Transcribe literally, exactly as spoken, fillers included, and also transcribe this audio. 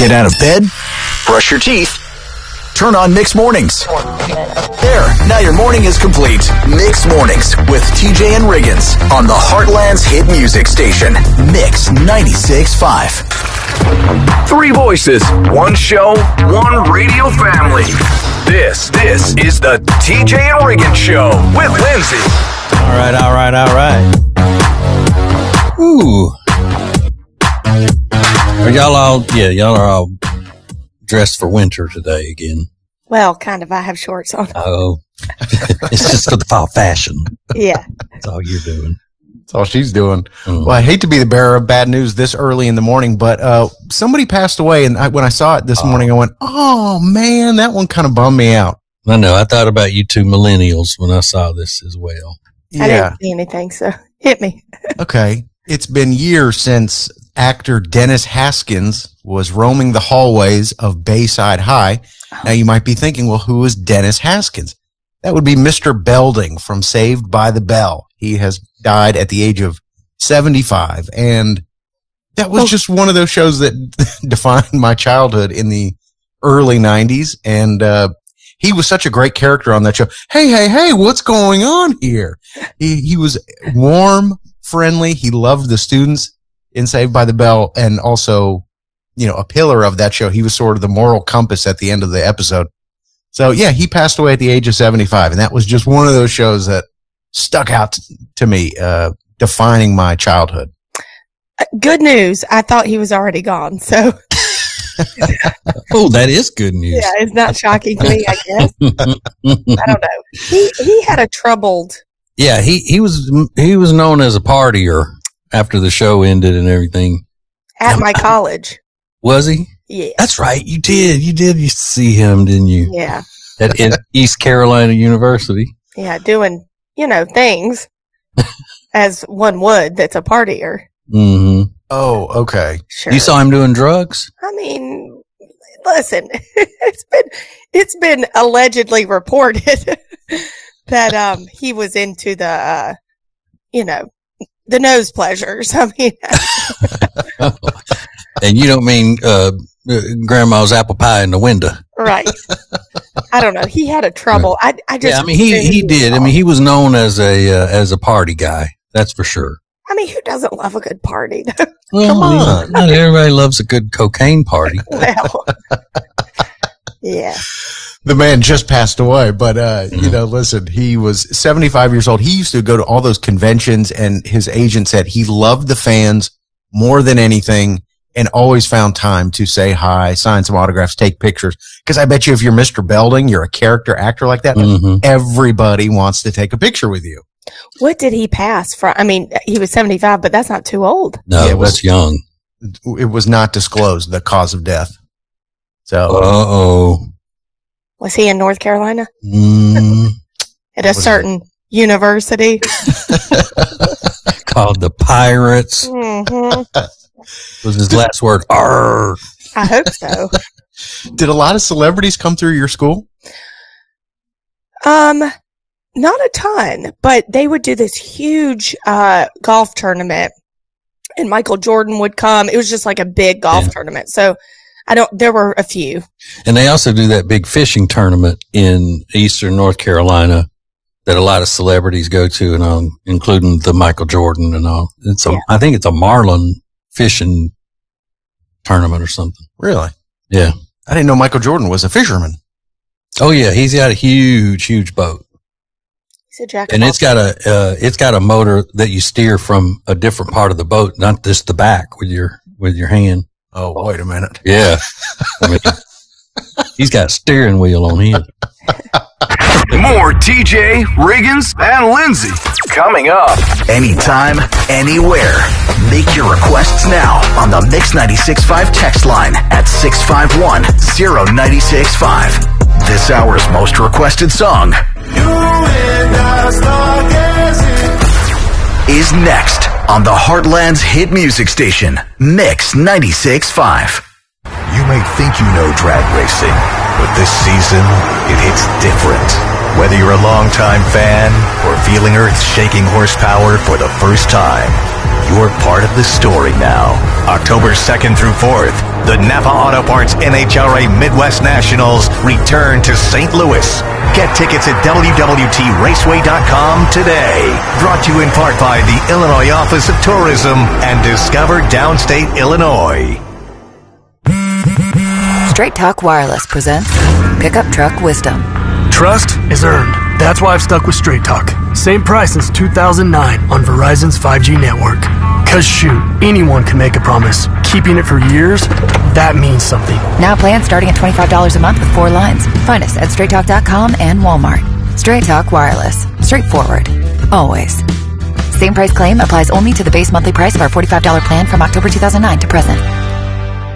Get out of bed, brush your teeth, turn on Mixed Mornings. There, now your morning is complete. Mixed Mornings with T J and Riggins on the Heartland's hit music station, Mix ninety-six point five. Three voices, one show, one radio family. This, this is the T J and Riggins Show with Lindsay. All right, all right, all right. Ooh. Are y'all all, yeah, y'all are all dressed for winter today again. Well, kind of. I have shorts on. Oh, it's just for the fall fashion. Yeah. That's all you're doing. That's all she's doing. Mm. Well, I hate to be the bearer of bad news this early in the morning, but uh, somebody passed away, and I, when I saw it this oh. morning, I went, oh, man, that one kind of bummed me out. I know. I thought about you two millennials when I saw this as well. Yeah. I didn't see anything, so hit me. Okay. It's been years since actor Dennis Haskins was roaming the hallways of Bayside High. Now you might be thinking, well, who is Dennis Haskins? That would be Mister Belding from Saved by the Bell. He has died at the age of seventy-five. And that was oh. just one of those shows that defined my childhood in the early nineties. And, uh, he was such a great character on that show. Hey, hey, hey, what's going on here? He, he was warm, friendly. He loved the students in Saved by the Bell, and also, you know, a pillar of that show. He was sort of the moral compass at the end of the episode. So yeah, he passed away at the age of seventy-five, and that was just one of those shows that stuck out to me, uh, defining my childhood. Good news. I thought he was already gone. So. Oh, that is good news. Yeah, it's not shocking to me, I guess. I don't know. He, he had a troubled. Yeah, he, he was, he was known as a partier after the show ended and everything. At my college. Was he? Yeah. That's right. You did. You did used to see him, didn't you? Yeah. At, at East Carolina University. Yeah, doing, you know, things as one would that's a partier. Mm-hmm. Oh, okay. Sure. You saw him doing drugs? I mean, listen, it's been, it's been allegedly reported that, um, he was into the, uh, you know, the nose pleasures. I mean, and you don't mean uh, grandma's apple pie in the window, right? I don't know. He had a trouble. I, I just. Yeah, I mean, he he did. I mean, he was known as a uh, as a party guy. That's for sure. I mean, who doesn't love a good party? Well, come on. Not everybody loves a good cocaine party. Well, yeah. The man just passed away, but, uh, mm-hmm. you know, listen, he was seventy-five years old. He used to go to all those conventions, and his agent said he loved the fans more than anything and always found time to say hi, sign some autographs, take pictures. Because I bet you if you're Mister Belding, you're a character actor like that, mm-hmm. everybody wants to take a picture with you. What did he pass from? I mean, he was seventy-five, but that's not too old. No, yeah, it was, that's young. It was not disclosed, the cause of death. So, uh-oh. Was he in North Carolina? Mm. At a certain it? university? Called the Pirates. Mm-hmm. Was his last word, arr? I hope so. Did a lot of celebrities come through your school? Um, not a ton, but they would do this huge uh, golf tournament, and Michael Jordan would come. It was just like a big golf yeah. tournament. So I don't, there were a few. And they also do that big fishing tournament in eastern North Carolina that a lot of celebrities go to, and all, including the Michael Jordan and all. It's a, yeah. I think it's a marlin fishing tournament or something. Really? Yeah. I didn't know Michael Jordan was a fisherman. Oh yeah. He's got a huge, huge boat. He's a jack of and all it's got a, uh, it's got a motor that you steer from a different part of the boat, not just the back with your, with your hand. Oh, wait a minute. Yeah. I mean, he's got a steering wheel on him. More T J, Riggins, and Lindsay coming up. Anytime, anywhere. Make your requests now on the Mix ninety-six point five text line at six five one, zero nine six five. This hour's most requested song is next on the Heartland's hit music station, Mix ninety-six point five. You may think you know drag racing, but this season, it hits different. Whether you're a longtime fan or feeling earth-shaking horsepower for the first time, you're part of the story now. October second through fourth, the Napa Auto Parts N H R A Midwest Nationals return to Saint Louis. Get tickets at W W T raceway dot com today. Brought to you in part by the Illinois Office of Tourism and Discover Downstate Illinois. Straight Talk Wireless presents Pickup Truck Wisdom. Trust is earned. That's why I've stuck with Straight Talk. Same price since two thousand nine on Verizon's five G network. Cause shoot, anyone can make a promise. Keeping it for years, that means something. Now plans starting at twenty-five dollars a month with four lines. Find us at straight talk dot com and Walmart. Straight Talk Wireless. Straightforward. Always. Same price claim applies only to the base monthly price of our forty-five dollars plan from October two thousand nine to present.